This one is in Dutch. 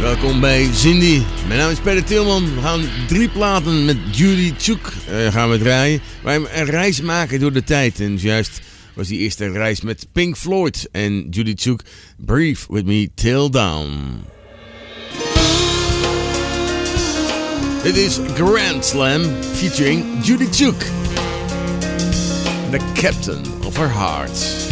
Welkom bij Cindy. Mijn naam is Peter Tilman. We gaan 3 platen met Judy Chook gaan we draaien. Wij een reis maken door de tijd. En juist was die eerste reis met Pink Floyd en Judy Chook. Breathe with me till dawn. Dit is Grand Slam featuring Judy Chook. The captain of her heart.